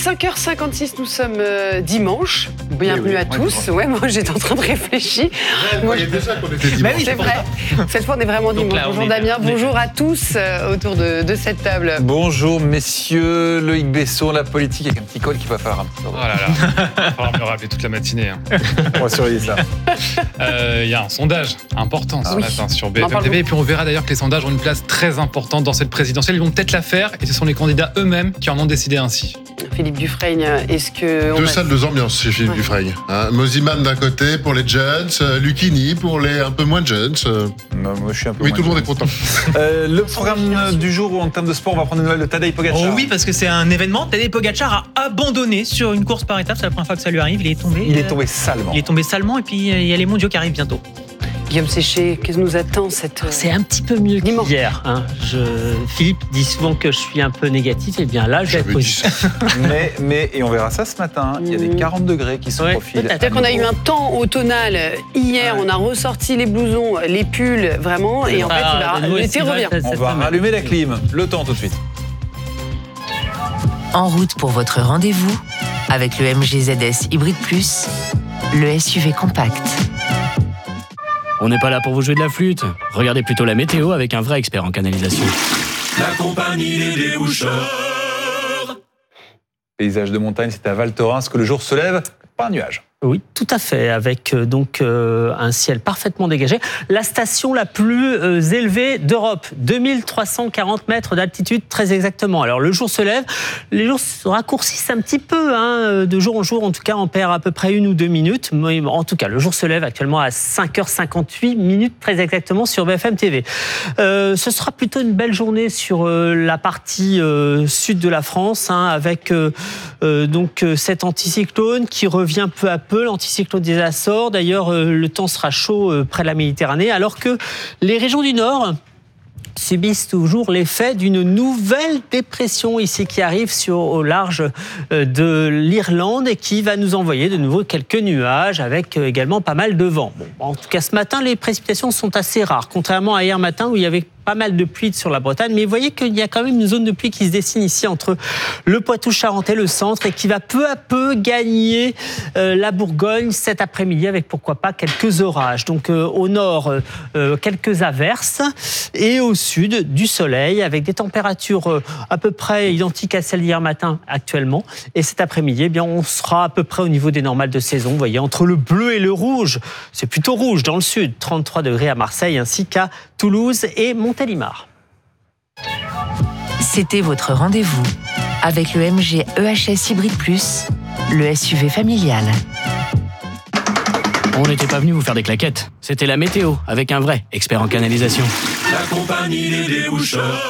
5h56, nous sommes dimanche. Bienvenue à tous. Ouais, moi j'étais en train de réfléchir. Moi, je déjà qu'on était dimanche. Oui, c'est vrai. Cette fois, on est vraiment dimanche. Là, bonjour Damien, bonjour à tous autour de cette table. Bonjour messieurs, Loïc Besson, la politique avec un petit col qui va faire un petit peu. Oh là là, il va falloir me rappeler toute la matinée. On va surveiller ça. Il y a un sondage important ce Oui. matin sur BFM TV. Et puis on verra d'ailleurs que les sondages ont une place très importante dans cette présidentielle. Ils vont peut-être la faire et ce sont les candidats eux-mêmes qui en ont décidé ainsi. Philippe Dufresne, est-ce que... Deux salles, deux ambiances chez Philippe Dufresne. Mosiman d'un côté pour les jeunes, Lucchini pour les un peu moins jeunes. Non, moi je suis un peu Oui, moins tout le monde est jeune. content. Le programme du jour en termes de sport, on va prendre des nouvelles de Tadej Pogacar. Oh oui, parce que c'est un événement. Tadej Pogacar a abandonné sur une course par étapes. C'est la première fois que ça lui arrive. Il est tombé salement. Il est tombé salement et puis il y a les mondiaux qui arrivent bientôt. Guillaume Séché, qu'est-ce que nous attend cette... C'est un petit peu mieux Dimanche. qu'hier. Philippe dit souvent que je suis un peu négatif, et bien là, je vais être J'avais dit positif. ça. Et on verra ça ce matin. Il y a des 40 degrés qui se Ouais, profilent. peut-être. C'est-à-dire qu'on a eu un temps automnal hier, on a ressorti les blousons, les pulls, vraiment, et en fait, l'été revient. On va rallumer la clim. Le temps tout de suite. En route pour votre rendez-vous avec le MG ZS Hybrid Plus, le SUV compact. On n'est pas là pour vous jouer de la flûte. Regardez plutôt la météo avec un vrai expert en canalisation. La compagnie des déboucheurs. Paysage de montagne, c'est à Val Thorens que le jour se lève. Pas un nuage. Oui, tout à fait, avec un ciel parfaitement dégagé. La station la plus élevée d'Europe, 2340 mètres d'altitude, très exactement. Alors le jour se lève, les jours se raccourcissent un petit peu, de jour en jour, en tout cas on perd à peu près 1 ou 2 minutes. Mais en tout cas, le jour se lève actuellement à 5h58 minutes, très exactement, sur BFM TV. Ce sera plutôt une belle journée sur la partie sud de la France, avec cet anticyclone qui revient peu à peu, l'anticyclone des Açores. D'ailleurs, le temps sera chaud près de la Méditerranée, alors que les régions du Nord subissent toujours l'effet d'une nouvelle dépression ici qui arrive au large de l'Irlande et qui va nous envoyer de nouveau quelques nuages avec également pas mal de vent. Bon, en tout cas, ce matin, les précipitations sont assez rares, contrairement à hier matin où il y avait pas mal de pluie sur la Bretagne, mais vous voyez qu'il y a quand même une zone de pluie qui se dessine ici entre le Poitou-Charentais, le centre, et qui va peu à peu gagner la Bourgogne cet après-midi avec pourquoi pas quelques orages. Donc au nord, quelques averses et au sud, du soleil avec des températures à peu près identiques à celles d'hier matin actuellement. Et cet après-midi, on sera à peu près au niveau des normales de saison. Vous voyez, entre le bleu et le rouge, c'est plutôt rouge dans le sud, 33 degrés à Marseille ainsi qu'à Toulouse et Montélimar. C'était votre rendez-vous avec le MG EHS Hybrid Plus, le SUV familial. On n'était pas venu vous faire des claquettes. C'était la météo avec un vrai expert en canalisation. La compagnie des déboucheurs.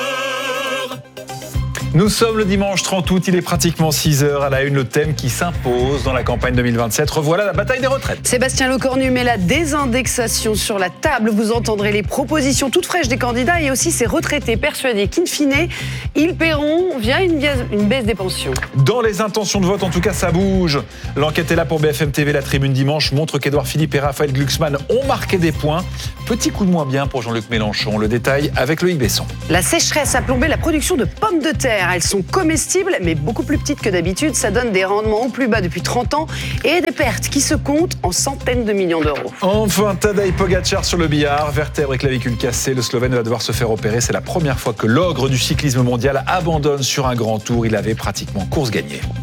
Nous sommes le dimanche 30 août, il est pratiquement 6h à la une, le thème qui s'impose dans la campagne 2027. Revoilà la bataille des retraites. Sébastien Lecornu met la désindexation sur la table. Vous entendrez les propositions toutes fraîches des candidats et aussi ces retraités persuadés qu'in fine, ils paieront via une baisse des pensions. Dans les intentions de vote, en tout cas, ça bouge. L'enquête est là pour BFM TV. La tribune dimanche montre qu'Édouard Philippe et Raphaël Glucksmann ont marqué des points. Petit coup de moins bien pour Jean-Luc Mélenchon. Le détail avec Loïc Besson. La sécheresse a plombé la production de pommes de terre. Elles sont comestibles, mais beaucoup plus petites que d'habitude. Ça donne des rendements au plus bas depuis 30 ans et des pertes qui se comptent en centaines de millions d'euros. Enfin, Tadej Pogacar sur le billard. Vertèbre et clavicule cassée. Le Slovène va devoir se faire opérer. C'est la première fois que l'ogre du cyclisme mondial abandonne sur un grand tour. Il avait pratiquement course gagnée.